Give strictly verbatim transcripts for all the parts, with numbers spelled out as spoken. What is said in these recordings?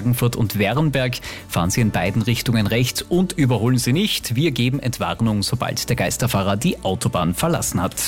Klagenfurt und Wernberg. Fahren Sie in beiden Richtungen rechts und überholen Sie nicht. Wir geben Entwarnung, sobald der Geisterfahrer die Autobahn verlassen hat.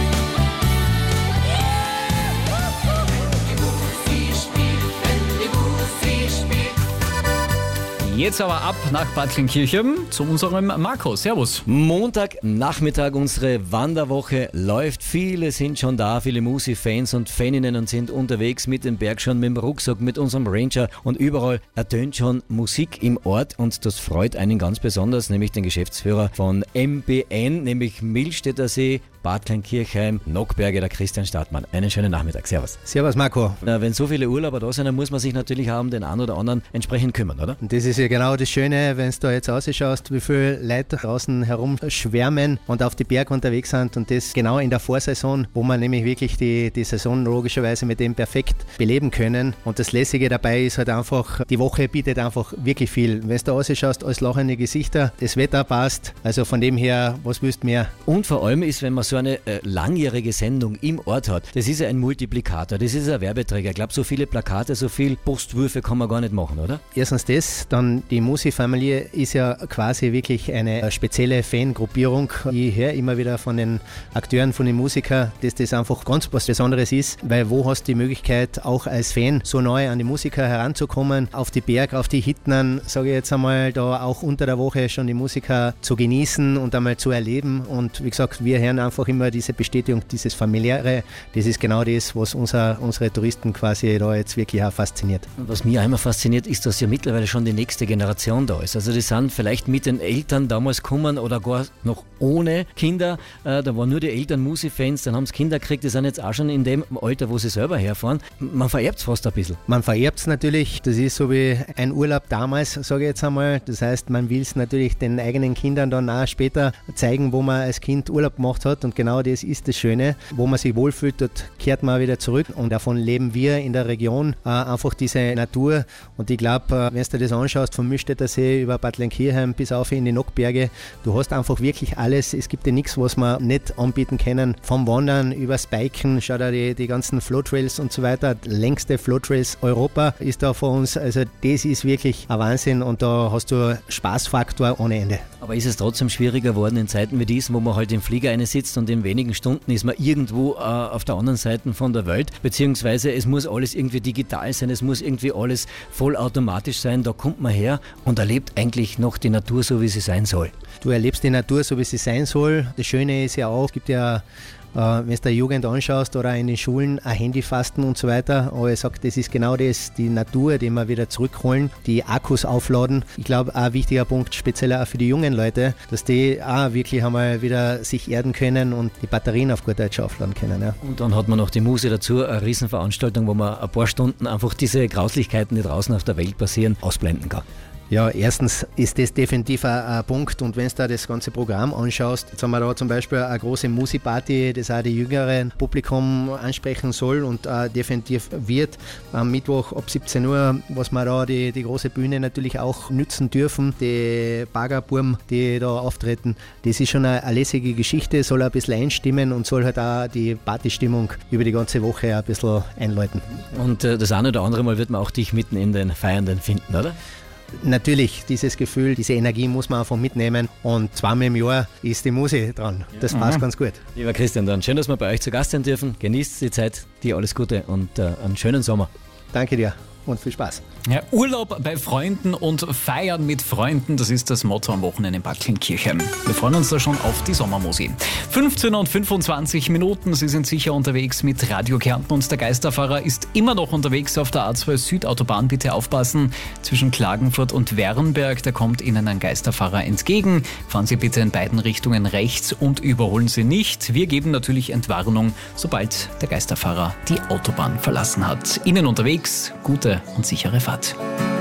Jetzt aber ab nach Bad Kleinkirchen zu unserem Marco. Servus. Montagnachmittag, unsere Wanderwoche läuft. Viele sind schon da, viele Musi-Fans und Faninnen und sind unterwegs mit dem Berg schon, mit dem Rucksack, mit unserem Ranger und überall ertönt schon Musik im Ort und das freut einen ganz besonders, nämlich den Geschäftsführer von M B N, nämlich Millstätter See, Bad Kleinkirchheim, Nockberge, der Christian Stadtmann. Einen schönen Nachmittag. Servus. Servus Marco. Na, wenn so viele Urlauber da sind, dann muss man sich natürlich auch um den einen oder anderen entsprechend kümmern, oder? Und das ist ja genau das Schöne, wenn du da jetzt rausschaust, wie viele Leute draußen herumschwärmen und auf die Berge unterwegs sind und das genau in der Vorsaison, wo man nämlich wirklich die, die Saison logischerweise mit dem perfekt beleben können. Und das Lässige dabei ist halt einfach, die Woche bietet einfach wirklich viel. Wenn du da rausschaust, alles lachende Gesichter, das Wetter passt, also von dem her, was willst du mehr? Und vor allem ist, wenn man so eine äh, langjährige Sendung im Ort hat, das ist ja ein Multiplikator, das ist ein Werbeträger. Ich glaube, so viele Plakate, so viele Postwürfe kann man gar nicht machen, oder? Erstens das, dann die Musi-Familie ist ja quasi wirklich eine spezielle Fangruppierung. Ich höre immer wieder von den Akteuren, von den Musikern, dass das einfach ganz was Besonderes ist, weil wo hast du die Möglichkeit, auch als Fan so neu an die Musiker heranzukommen, auf die Berg, auf die Hitten, sage ich jetzt einmal, da auch unter der Woche schon die Musiker zu genießen und einmal zu erleben. Und wie gesagt, wir hören einfach immer diese Bestätigung, dieses Familiäre, das ist genau das, was unser, unsere Touristen quasi da jetzt wirklich auch fasziniert. Was mich auch immer fasziniert, ist, dass ja mittlerweile schon die nächste Generation da ist. Also die sind vielleicht mit den Eltern damals gekommen oder gar noch ohne Kinder. Äh, da waren nur die Eltern Musi-Fans, dann haben sie Kinder gekriegt, die sind jetzt auch schon in dem Alter, wo sie selber herfahren. Man vererbt es fast ein bisschen. Man vererbt es natürlich, das ist so wie ein Urlaub damals, sage ich jetzt einmal. Das heißt, man will es natürlich den eigenen Kindern dann auch später zeigen, wo man als Kind Urlaub gemacht hat und genau das ist das Schöne. Wo man sich wohlfühlt, dort kehrt man wieder zurück und davon leben wir in der Region äh, einfach diese Natur und ich glaube, äh, wenn du dir das anschaust, vom Millstätter See über Bad Kleinkirchheim bis auf in die Nockberge, du hast einfach wirklich alles, es gibt ja nichts, was wir nicht anbieten können, vom Wandern übers Biken, schau da die, die ganzen Floatrails und so weiter, längste Floatrails Europa ist da vor uns, also das ist wirklich ein Wahnsinn und da hast du Spaßfaktor ohne Ende. Aber ist es trotzdem schwieriger geworden in Zeiten wie diesen, wo man halt im Flieger eine sitzt und in wenigen Stunden ist man irgendwo äh, auf der anderen Seite von der Welt, beziehungsweise es muss alles irgendwie digital sein, es muss irgendwie alles vollautomatisch sein, da kommt man her und erlebt eigentlich noch die Natur so, wie sie sein soll. Du erlebst die Natur so, wie sie sein soll. Das Schöne ist ja auch, es gibt ja Uh, wenn du der Jugend anschaust oder in den Schulen ein Handyfasten und so weiter, aber ich sage, das ist genau das, die Natur, die wir wieder zurückholen, die Akkus aufladen. Ich glaube, ein wichtiger Punkt, speziell auch für die jungen Leute, dass die auch wirklich einmal wieder sich erden können und die Batterien auf gut Deutsch aufladen können. Ja. Und dann hat man noch die Muse dazu, eine Riesenveranstaltung, wo man ein paar Stunden einfach diese Grauslichkeiten, die draußen auf der Welt passieren, ausblenden kann. Ja, erstens ist das definitiv ein, ein Punkt und wenn du da das ganze Programm anschaust, jetzt haben wir da zum Beispiel eine große Musi-Party, das auch die jüngeren Publikum ansprechen soll und äh, definitiv wird am Mittwoch ab siebzehn Uhr, was wir da die, die große Bühne natürlich auch nützen dürfen, die Baggerburm, die da auftreten, das ist schon eine, eine lässige Geschichte, soll ein bisschen einstimmen und soll halt auch die Partystimmung über die ganze Woche ein bisschen einläuten. Und äh, das eine oder andere Mal wird man auch dich mitten in den Feiernden finden, oder? Natürlich, dieses Gefühl, diese Energie muss man einfach mitnehmen und zweimal im Jahr ist die Musik dran. Das ja. passt mhm. ganz gut. Lieber Christian, dann schön, dass wir bei euch zu Gast sein dürfen. Genießt die Zeit, dir alles Gute und äh, einen schönen Sommer. Danke dir und viel Spaß. Ja, Urlaub bei Freunden und Feiern mit Freunden, das ist das Motto am Wochenende in Bad Kleinkirchheim. Wir freuen uns da schon auf die Sommermusik. fünfzehn und fünfundzwanzig Minuten, Sie sind sicher unterwegs mit Radio Kärnten und der Geisterfahrer ist immer noch unterwegs auf der A zwei Südautobahn. Bitte aufpassen, zwischen Klagenfurt und Wernberg, da kommt Ihnen ein Geisterfahrer entgegen. Fahren Sie bitte in beiden Richtungen rechts und überholen Sie nicht. Wir geben natürlich Entwarnung, sobald der Geisterfahrer die Autobahn verlassen hat. Ihnen unterwegs, gute und sichere Fahrt.